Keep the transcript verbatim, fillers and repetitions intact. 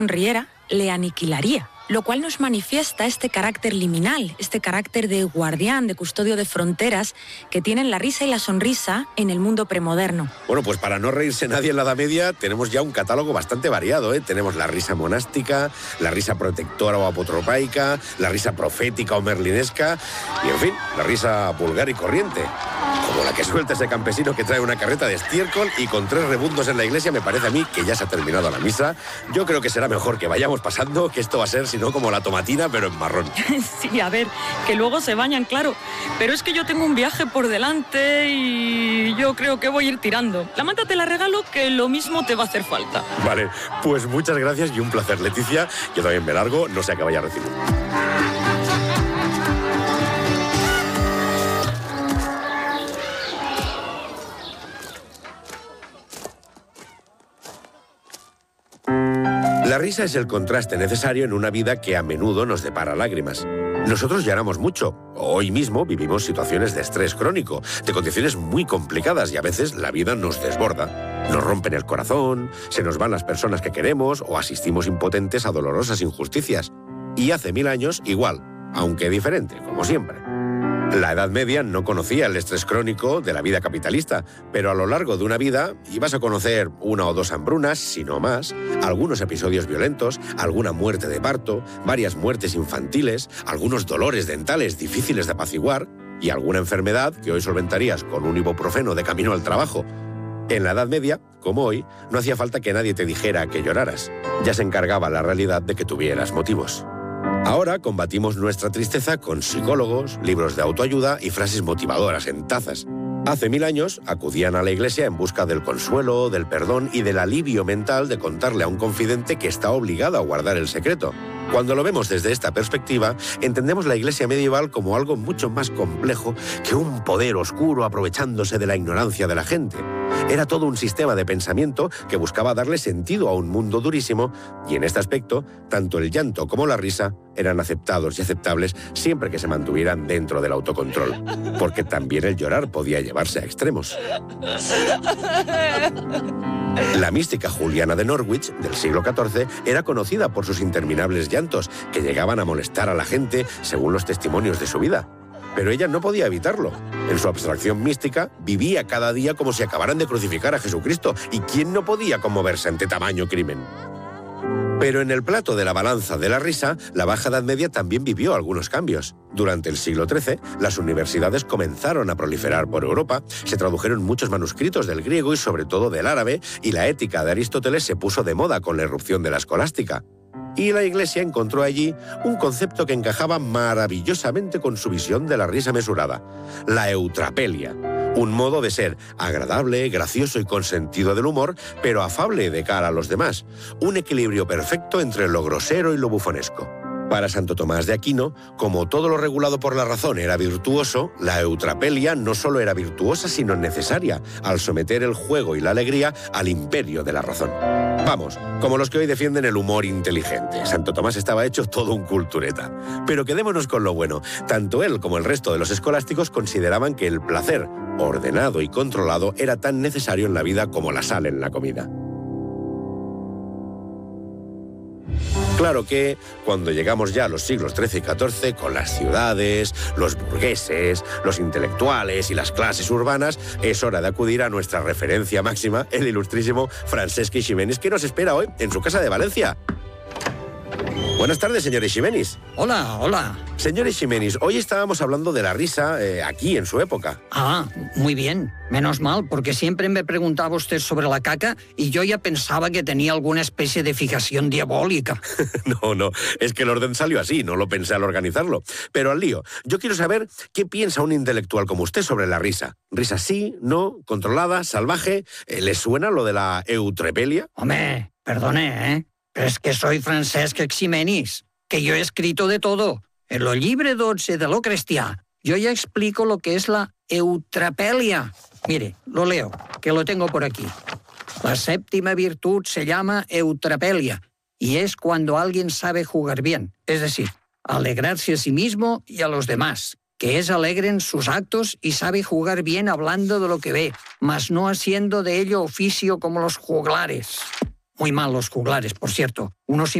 sonriera, le aniquilaría. Lo cual nos manifiesta este carácter liminal, este carácter de guardián, de custodio de fronteras que tienen la risa y la sonrisa en el mundo premoderno. Bueno, pues para no reírse nadie en la Edad Media, tenemos ya un catálogo bastante variado, ¿eh? Tenemos la risa monástica, la risa protectora o apotropaica, la risa profética o merlinesca y, en fin, la risa vulgar y corriente. Como la que suelta ese campesino que trae una carreta de estiércol y con tres rebundos en la iglesia. Me parece a mí que ya se ha terminado la misa. Yo creo que será mejor que vayamos pasando, que esto va a ser, si no, como la tomatina, pero en marrón. Sí, a ver, que luego se bañan, claro. Pero es que yo tengo un viaje por delante y yo creo que voy a ir tirando. La manta te la regalo, que lo mismo te va a hacer falta. Vale, pues muchas gracias y un placer, Leticia. Yo también me largo, no sé a qué vaya a recibir. La risa es el contraste necesario en una vida que a menudo nos depara lágrimas. Nosotros lloramos mucho. Hoy mismo vivimos situaciones de estrés crónico, de condiciones muy complicadas y a veces la vida nos desborda. Nos rompen el corazón, se nos van las personas que queremos o asistimos impotentes a dolorosas injusticias. Y hace mil años igual, aunque diferente, como siempre. La Edad Media no conocía el estrés crónico de la vida capitalista, pero a lo largo de una vida ibas a conocer una o dos hambrunas, si no más, algunos episodios violentos, alguna muerte de parto, varias muertes infantiles, algunos dolores dentales difíciles de apaciguar y alguna enfermedad que hoy solventarías con un ibuprofeno de camino al trabajo. En la Edad Media, como hoy, no hacía falta que nadie te dijera que lloraras. Ya se encargaba la realidad de que tuvieras motivos. Ahora combatimos nuestra tristeza con psicólogos, libros de autoayuda y frases motivadoras en tazas. Hace mil años acudían a la iglesia en busca del consuelo, del perdón y del alivio mental de contarle a un confidente que está obligado a guardar el secreto. Cuando lo vemos desde esta perspectiva, entendemos la iglesia medieval como algo mucho más complejo que un poder oscuro aprovechándose de la ignorancia de la gente. Era todo un sistema de pensamiento que buscaba darle sentido a un mundo durísimo y en este aspecto, tanto el llanto como la risa eran aceptados y aceptables siempre que se mantuvieran dentro del autocontrol, porque también el llorar podía llevarse a extremos. La mística Juliana de Norwich, del siglo catorce, era conocida por sus interminables llantos, que llegaban a molestar a la gente según los testimonios de su vida. Pero ella no podía evitarlo. En su abstracción mística, vivía cada día como si acabaran de crucificar a Jesucristo. ¿Y quién no podía conmoverse ante tamaño crimen? Pero en el plato de la balanza de la risa, la Baja Edad Media también vivió algunos cambios. Durante el siglo trece, las universidades comenzaron a proliferar por Europa, se tradujeron muchos manuscritos del griego y sobre todo del árabe, y la ética de Aristóteles se puso de moda con la irrupción de la escolástica. Y la Iglesia encontró allí un concepto que encajaba maravillosamente con su visión de la risa mesurada, la eutrapelia, un modo de ser agradable, gracioso y con sentido del humor, pero afable de cara a los demás, un equilibrio perfecto entre lo grosero y lo bufonesco. Para Santo Tomás de Aquino, como todo lo regulado por la razón era virtuoso, la eutrapelia no solo era virtuosa, sino necesaria, al someter el juego y la alegría al imperio de la razón. Vamos, como los que hoy defienden el humor inteligente. Santo Tomás estaba hecho todo un cultureta. Pero quedémonos con lo bueno. Tanto él como el resto de los escolásticos consideraban que el placer, ordenado y controlado, era tan necesario en la vida como la sal en la comida. Claro que, cuando llegamos ya a los siglos trece y catorce, con las ciudades, los burgueses, los intelectuales y las clases urbanas, es hora de acudir a nuestra referencia máxima, el ilustrísimo Francesc Eiximenis, que nos espera hoy en su casa de Valencia. Buenas tardes, señor Eiximenis. Hola, hola. Señor Eiximenis, hoy estábamos hablando de la risa eh, aquí, en su época. Ah, muy bien. Menos mal, porque siempre me preguntaba usted sobre la caca y yo ya pensaba que tenía alguna especie de fijación diabólica. No, no, es que el orden salió así, no lo pensé al organizarlo. Pero al lío, yo quiero saber qué piensa un intelectual como usted sobre la risa. ¿Risa sí, no, controlada, salvaje? ¿Le suena lo de la eutrapelia? Hombre, perdone, ¿eh? Pero es que soy Francesc Eiximenis, que yo he escrito de todo. En lo llibre dotze de lo cristià, yo ya explico lo que es la eutrapelia. Mire, lo leo, que lo tengo por aquí. La séptima virtud se llama eutrapelia y es cuando alguien sabe jugar bien, es decir, alegrarse a sí mismo y a los demás, que es alegre en sus actos y sabe jugar bien hablando de lo que ve, mas no haciendo de ello oficio como los juglares. Muy mal los juglares, por cierto. Unos